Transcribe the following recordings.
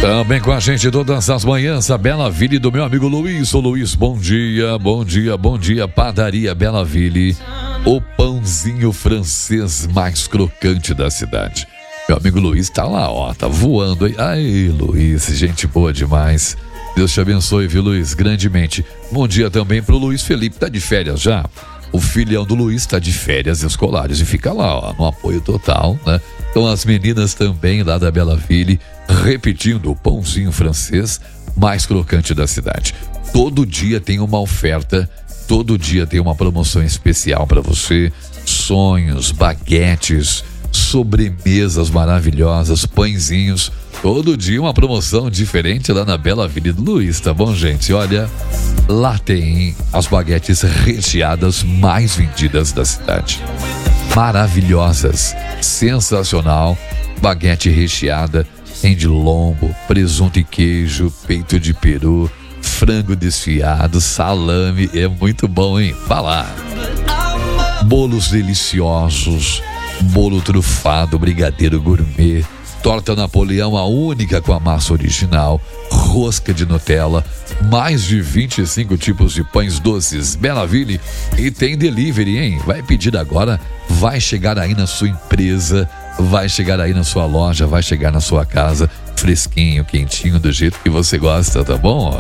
Também com a gente todas as manhãs, a Bela Ville do meu amigo Luiz. Ô Luiz, bom dia, bom dia, bom dia. Padaria Bela Ville, o pãozinho francês mais crocante da cidade. Meu amigo Luiz tá lá, ó, tá voando aí. Ai, Luiz, gente boa demais. Deus te abençoe, viu, Luiz, grandemente. Bom dia também pro Luiz Felipe, tá de férias já? O filhão do Luiz tá de férias escolares e fica lá, ó, no apoio total, né? Então as meninas também lá da Bela Ville, repetindo, o pãozinho francês mais crocante da cidade. Todo dia tem uma oferta, todo dia tem uma promoção especial para você. Sonhos, baguetes, sobremesas maravilhosas, pãezinhos. Todo dia uma promoção diferente lá na Bela Ville do Luiz, tá bom, gente? Olha, lá tem as baguetes recheadas mais vendidas da cidade. Maravilhosas, sensacional. Baguete recheada, tem de lombo, presunto e queijo, peito de peru, frango desfiado, salame, é muito bom, hein? Vá lá. Bolos deliciosos, bolo trufado, brigadeiro gourmet, torta Napoleão, a única com a massa original, rosca de Nutella, mais de 25 tipos de pães doces, Bela Ville, e tem delivery, hein? Vai pedir agora, vai chegar aí na sua empresa, vai chegar aí na sua loja, vai chegar na sua casa, fresquinho, quentinho, do jeito que você gosta, tá bom?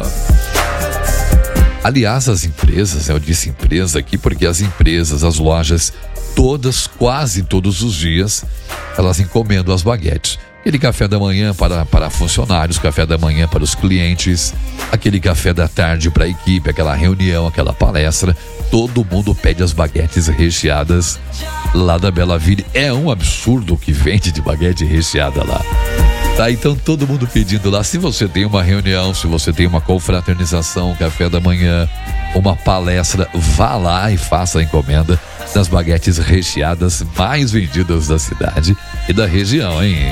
Aliás, as empresas, eu disse empresa aqui porque as empresas, as lojas, todas, quase todos os dias, elas encomendam as baguetes. Aquele café da manhã para funcionários, café da manhã para os clientes, aquele café da tarde para a equipe, aquela reunião, aquela palestra, todo mundo pede as baguetes recheadas lá da Bela Ville. É um absurdo o que vende de baguete recheada lá. Tá, então todo mundo pedindo lá. Se você tem uma reunião, se você tem uma confraternização, um café da manhã, uma palestra, vá lá e faça a encomenda das baguetes recheadas mais vendidas da cidade e da região, hein?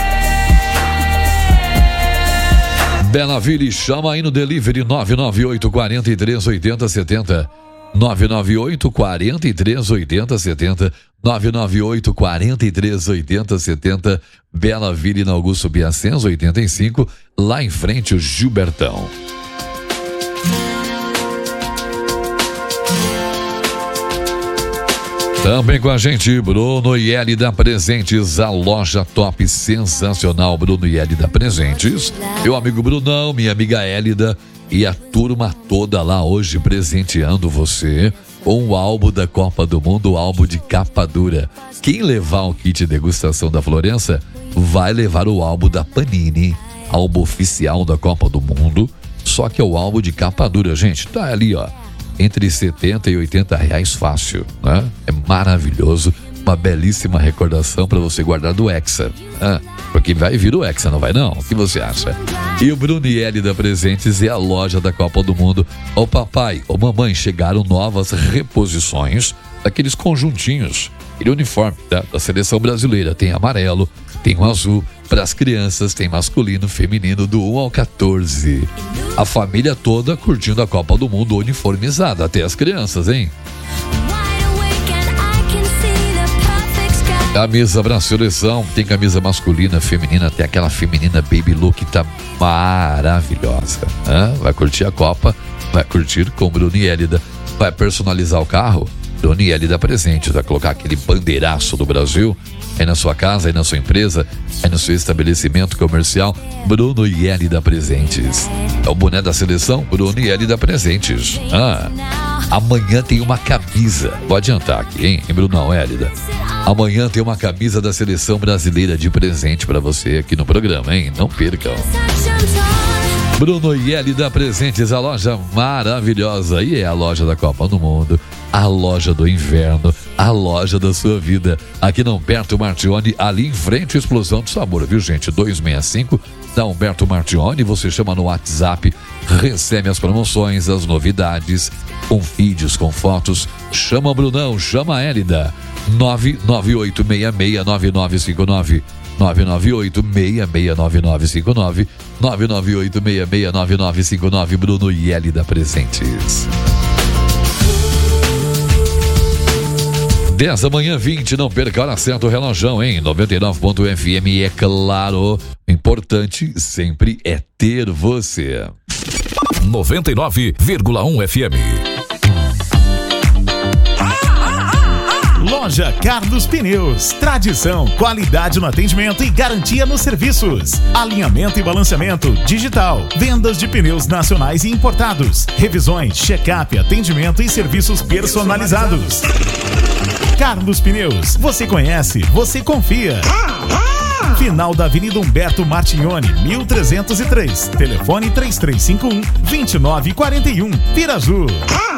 Bela Ville, chama aí no delivery 998 43 80 70. 998 43 80 70. 998 43 80 70. Bela Ville na Augusto Biacenzo 85, lá em frente o Gilbertão. Também com a gente, Bruno e Elida Presentes, a loja top sensacional. Bruno e Elida Presentes, meu amigo Brunão, minha amiga Elida e a turma toda lá hoje presenteando você com o álbum da Copa do Mundo, o álbum de capa dura. Quem levar o kit degustação da Florença vai levar o álbum da Panini, álbum oficial da Copa do Mundo, só que é o álbum de capa dura, gente, tá ali, ó, entre 70 e 80 reais fácil, né? É maravilhoso, uma belíssima recordação para você guardar do Hexa, né? Porque vai vir o Hexa, não vai não? O que você acha? E o Bruno e Elida Presentes é a loja da Copa do Mundo. Ô papai, ô mamãe, chegaram novas reposições daqueles conjuntinhos, aquele uniforme da seleção brasileira, tem amarelo, tem um azul, para as crianças tem masculino, feminino, do 1 ao 14. A família toda curtindo a Copa do Mundo uniformizada, até as crianças, hein? Camisa pra seleção, tem camisa masculina, feminina, tem aquela feminina baby look que tá maravilhosa, né? Vai curtir a Copa, vai curtir com Bruno e Elida, vai personalizar o carro, Bruno e Elida Presentes, vai colocar aquele bandeiraço do Brasil aí na sua casa, aí na sua empresa, aí no seu estabelecimento comercial, Bruno e Elida Presentes. É o boné da seleção, Bruno e Elida Presentes. Amanhã tem uma camisa, vou adiantar aqui, hein, Brunão, Elida? Amanhã tem uma camisa da seleção brasileira de presente pra você aqui no programa, hein? Não percam. Bruno e Elida Presentes, a loja maravilhosa. E é a loja da Copa do Mundo, a loja do inverno, a loja da sua vida. Aqui na Humberto Martione, ali em frente à Explosão do Sabor, viu, gente? 265 da Humberto Martione. Você chama no WhatsApp, recebe as promoções, as novidades, com vídeos, com fotos. Chama Brunão, chama a Elida. 998669959. 998669959. 998669959. Bruno e Elida Presentes. 10 da manhã, 20, não perca a hora certa, o relojão, hein? 99.fm, é claro, importante sempre é ter você. 99,1 FM. Loja Carlos Pneus. Tradição, qualidade no atendimento e garantia nos serviços. Alinhamento e balanceamento digital. Vendas de pneus nacionais e importados. Revisões, check-up, atendimento e serviços personalizados. Carlos Pneus. Você conhece, você confia. Final da Avenida Humberto Martignoni, 1303. Telefone 3351-2941. Piraju.